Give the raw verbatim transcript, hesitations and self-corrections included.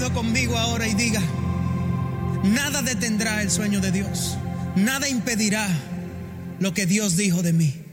acuerdo conmigo ahora y diga: nada detendrá el sueño de Dios, nada impedirá lo que Dios dijo de mí.